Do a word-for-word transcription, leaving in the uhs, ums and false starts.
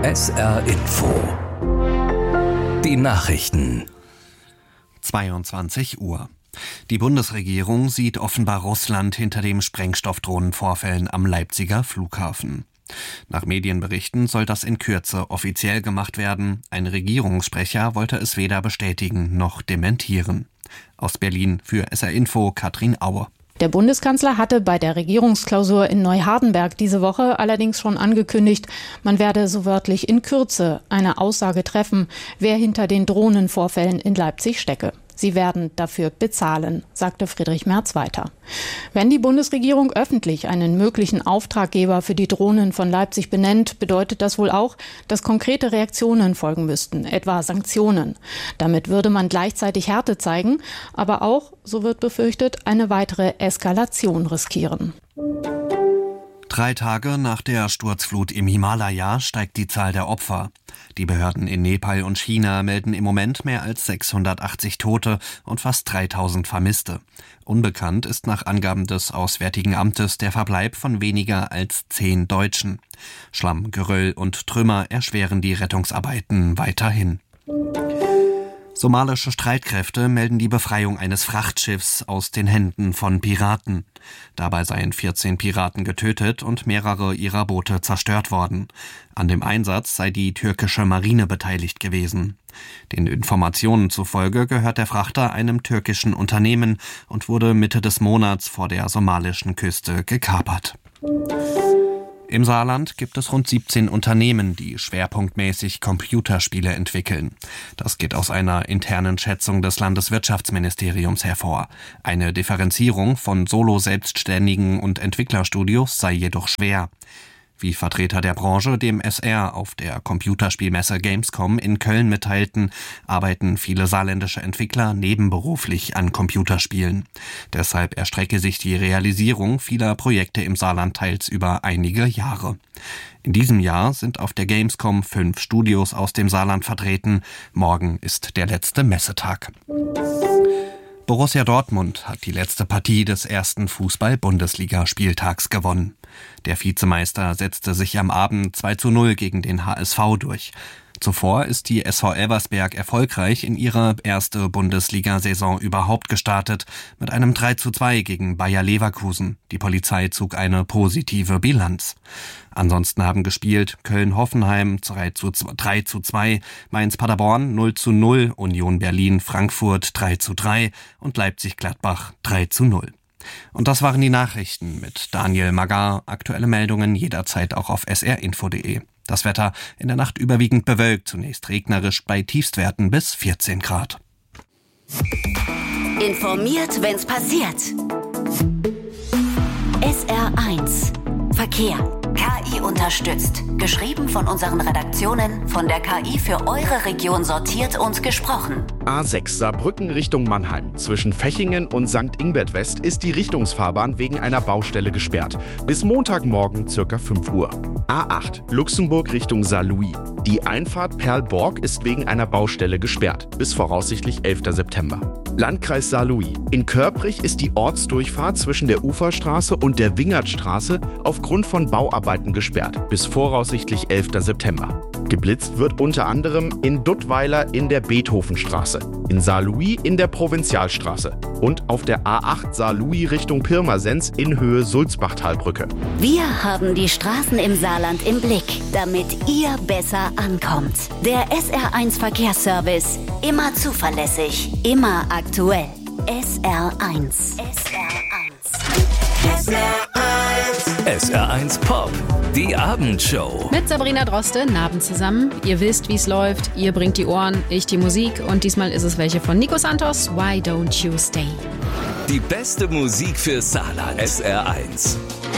S R Info. Die Nachrichten. zweiundzwanzig Uhr. Die Bundesregierung sieht offenbar Russland hinter dem Sprengstoffdrohnenvorfällen am Leipziger Flughafen. Nach Medienberichten soll das in Kürze offiziell gemacht werden. Ein Regierungssprecher wollte es weder bestätigen noch dementieren. Aus Berlin für S R Info Katrin Aue. Der Bundeskanzler hatte bei der Regierungsklausur in Neuhardenberg diese Woche allerdings schon angekündigt, man werde so wörtlich in Kürze eine Aussage treffen, wer hinter den Drohnenvorfällen in Leipzig stecke. Sie werden dafür bezahlen, sagte Friedrich Merz weiter. Wenn die Bundesregierung öffentlich einen möglichen Auftraggeber für die Drohnen von Leipzig benennt, bedeutet das wohl auch, dass konkrete Reaktionen folgen müssten, etwa Sanktionen. Damit würde man gleichzeitig Härte zeigen, aber auch, so wird befürchtet, eine weitere Eskalation riskieren. Drei Tage nach der Sturzflut im Himalaya steigt die Zahl der Opfer. Die Behörden in Nepal und China melden im Moment mehr als sechshundertachtzig Tote und fast dreitausend Vermisste. Unbekannt ist nach Angaben des Auswärtigen Amtes der Verbleib von weniger als zehn Deutschen. Schlamm, Geröll und Trümmer erschweren die Rettungsarbeiten weiterhin. Somalische Streitkräfte melden die Befreiung eines Frachtschiffs aus den Händen von Piraten. Dabei seien vierzehn Piraten getötet und mehrere ihrer Boote zerstört worden. An dem Einsatz sei die türkische Marine beteiligt gewesen. Den Informationen zufolge gehört der Frachter einem türkischen Unternehmen und wurde Mitte des Monats vor der somalischen Küste gekapert. Im Saarland gibt es rund siebzehn Unternehmen, die schwerpunktmäßig Computerspiele entwickeln. Das geht aus einer internen Schätzung des Landeswirtschaftsministeriums hervor. Eine Differenzierung von Solo-Selbstständigen und Entwicklerstudios sei jedoch schwer. Wie Vertreter der Branche dem S R auf der Computerspielmesse Gamescom in Köln mitteilten, arbeiten viele saarländische Entwickler nebenberuflich an Computerspielen. Deshalb erstrecke sich die Realisierung vieler Projekte im Saarland teils über einige Jahre. In diesem Jahr sind auf der Gamescom fünf Studios aus dem Saarland vertreten. Morgen ist der letzte Messetag. Borussia Dortmund hat die letzte Partie des ersten Fußball-Bundesliga-Spieltags gewonnen. Der Vizemeister setzte sich am Abend zwei zu null gegen den H S V durch. Zuvor ist die S V Elversberg erfolgreich in ihre erste Bundesliga-Saison überhaupt gestartet, mit einem drei zu zwei gegen Bayer Leverkusen. Die Polizei zog eine positive Bilanz. Ansonsten haben gespielt Köln-Hoffenheim drei zu zwei, Mainz-Paderborn null zu null, Union Berlin-Frankfurt drei zu drei und Leipzig-Gladbach drei zu null. Und das waren die Nachrichten mit Daniel Magar. Aktuelle Meldungen jederzeit auch auf s r info punkt d e. Das Wetter in der Nacht überwiegend bewölkt, zunächst regnerisch bei Tiefstwerten bis vierzehn Grad. Informiert, wenn's passiert. S R eins Verkehr. K I unterstützt. Geschrieben von unseren Redaktionen, von der K I für eure Region sortiert und gesprochen. A sechs Saarbrücken Richtung Mannheim. Zwischen Fechingen und Sankt Ingbert West ist die Richtungsfahrbahn wegen einer Baustelle gesperrt. Bis Montagmorgen ca. fünf Uhr. A acht Luxemburg Richtung Saarlouis. Die Einfahrt Perlborg ist wegen einer Baustelle gesperrt. Bis voraussichtlich elfter September. Landkreis Saarlouis. In Körprich ist die Ortsdurchfahrt zwischen der Uferstraße und der Wingertstraße aufgrund von Bauarbeiten gesperrt. Bis voraussichtlich elfter September. Geblitzt wird unter anderem in Duttweiler in der Beethovenstraße, in Saarlouis in der Provinzialstraße und auf der A acht Saarlouis Richtung Pirmasens in Höhe Sulzbachtalbrücke. Wir haben die Straßen im Saarland im Blick, damit ihr besser ankommt. Der S R eins Verkehrsservice. Immer zuverlässig, immer aktuell. S R eins. S R eins. S R eins. S R eins Pop. Die Abendshow. Mit Sabrina Droste, Abend zusammen. Ihr wisst, wie es läuft. Ihr bringt die Ohren, ich die Musik. Und diesmal ist es welche von Nico Santos. Why Don't You Stay? Die beste Musik für Saarland. S R eins.